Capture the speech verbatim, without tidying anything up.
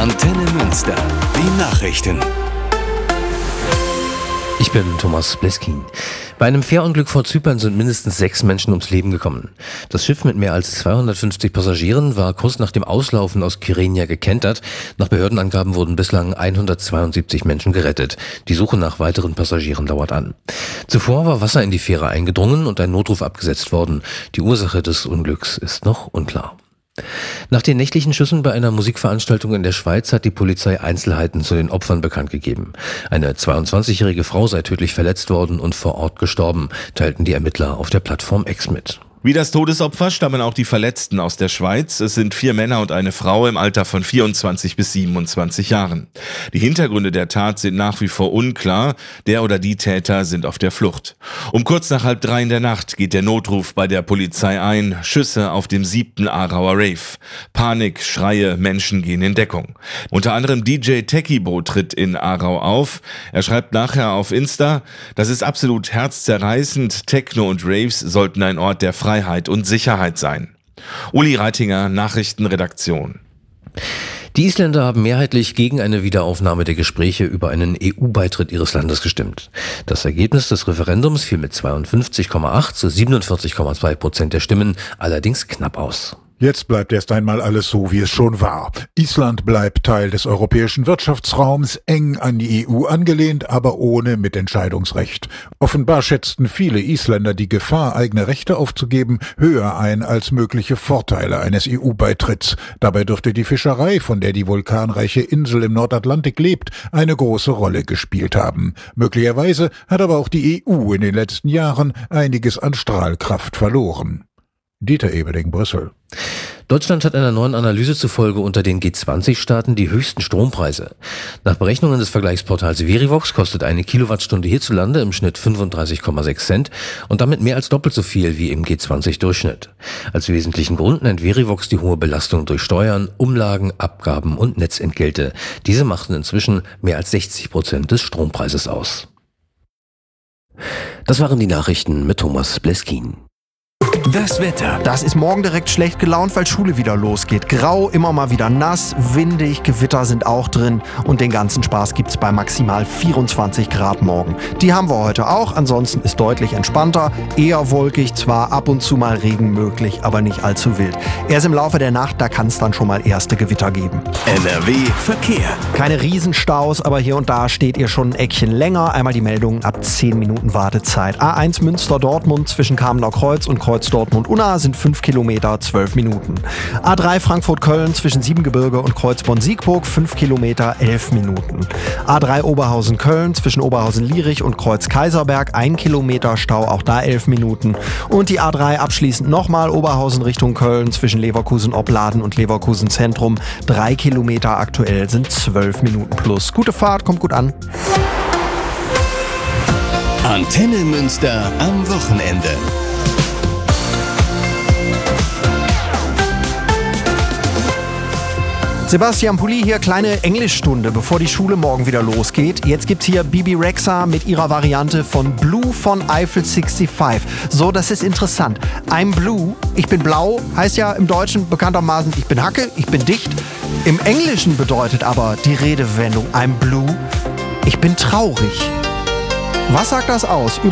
Antenne Münster, die Nachrichten. Ich bin Thomas Bleskin. Bei einem Fährunglück vor Zypern sind mindestens sechs Menschen ums Leben gekommen. Das Schiff mit mehr als zweihundertfünfzig Passagieren war kurz nach dem Auslaufen aus Kyrenia gekentert. Nach Behördenangaben wurden bislang hundertzweiundsiebzig Menschen gerettet. Die Suche nach weiteren Passagieren dauert an. Zuvor war Wasser in die Fähre eingedrungen und ein Notruf abgesetzt worden. Die Ursache des Unglücks ist noch unklar. Nach den nächtlichen Schüssen bei einer Musikveranstaltung in der Schweiz hat die Polizei Einzelheiten zu den Opfern bekannt gegeben. Eine zweiundzwanzigjährige Frau sei tödlich verletzt worden und vor Ort gestorben, teilten die Ermittler auf der Plattform X mit. Wie das Todesopfer stammen auch die Verletzten aus der Schweiz. Es sind vier Männer und eine Frau im Alter von vierundzwanzig bis siebenundzwanzig Jahren. Die Hintergründe der Tat sind nach wie vor unklar. Der oder die Täter sind auf der Flucht. Um kurz nach halb drei in der Nacht geht der Notruf bei der Polizei ein. Schüsse auf dem siebten Aarauer Rave. Panik, Schreie, Menschen gehen in Deckung. Unter anderem D J Techibo tritt in Aarau auf. Er schreibt nachher auf Insta: Das ist absolut herzzerreißend. Techno und Raves sollten ein Ort der Freiheit Freiheit und Sicherheit sein. Uli Reitinger, Nachrichtenredaktion. Die Isländer haben mehrheitlich gegen eine Wiederaufnahme der Gespräche über einen E U-Beitritt ihres Landes gestimmt. Das Ergebnis des Referendums fiel mit zweiundfünfzig Komma acht zu siebenundvierzig Komma zwei Prozent der Stimmen allerdings knapp aus. Jetzt bleibt erst einmal alles so, wie es schon war. Island bleibt Teil des europäischen Wirtschaftsraums, eng an die E U angelehnt, aber ohne Mitentscheidungsrecht. Offenbar schätzten viele Isländer die Gefahr, eigene Rechte aufzugeben, höher ein als mögliche Vorteile eines E U-Beitritts. Dabei dürfte die Fischerei, von der die vulkanreiche Insel im Nordatlantik lebt, eine große Rolle gespielt haben. Möglicherweise hat aber auch die E U in den letzten Jahren einiges an Strahlkraft verloren. Dieter Ebeling, Brüssel. Deutschland hat einer neuen Analyse zufolge unter den G zwanzig Staaten die höchsten Strompreise. Nach Berechnungen des Vergleichsportals Verivox kostet eine Kilowattstunde hierzulande im Schnitt fünfunddreißig Komma sechs Cent und damit mehr als doppelt so viel wie im G zwanzig Durchschnitt. Als wesentlichen Grund nennt Verivox die hohe Belastung durch Steuern, Umlagen, Abgaben und Netzentgelte. Diese machten inzwischen mehr als sechzig Prozent des Strompreises aus. Das waren die Nachrichten mit Thomas Bleskin. Das Wetter. Das ist morgen direkt schlecht gelaunt, weil Schule wieder losgeht. Grau, immer mal wieder nass, windig, Gewitter sind auch drin und den ganzen Spaß gibt's bei maximal vierundzwanzig Grad morgen. Die haben wir heute auch, ansonsten ist deutlich entspannter, eher wolkig, zwar ab und zu mal Regen möglich, aber nicht allzu wild. Erst im Laufe der Nacht, da kann es dann schon mal erste Gewitter geben. N R W Verkehr. Keine Riesenstaus, aber hier und da steht ihr schon ein Eckchen länger. Einmal die Meldung ab zehn Minuten Wartezeit. A eins Münster-Dortmund zwischen Kamener Kreuz und Kreuz Dortmund-Unna sind fünf Kilometer, zwölf Minuten. A drei Frankfurt-Köln zwischen Siebengebirge und Kreuzborn-Siegburg, fünf Kilometer, elf Minuten. A drei Oberhausen-Köln zwischen Oberhausen-Lierich und Kreuz-Kaiserberg, ein Kilometer Stau, auch da elf Minuten. Und die A drei abschließend nochmal Oberhausen Richtung Köln zwischen Leverkusen-Opladen und Leverkusen-Zentrum, drei Kilometer aktuell sind zwölf Minuten plus. Gute Fahrt, kommt gut an. Antenne Münster am Wochenende. Sebastian Pulli hier, kleine Englischstunde, bevor die Schule morgen wieder losgeht. Jetzt gibt's hier Bibi Rexha mit ihrer Variante von Blue von Eiffel fünfundsiebzig. So, das ist interessant. I'm blue, ich bin blau, heißt ja im Deutschen bekanntermaßen, ich bin Hacke, ich bin dicht. Im Englischen bedeutet aber die Redewendung I'm blue, ich bin traurig. Was sagt das aus?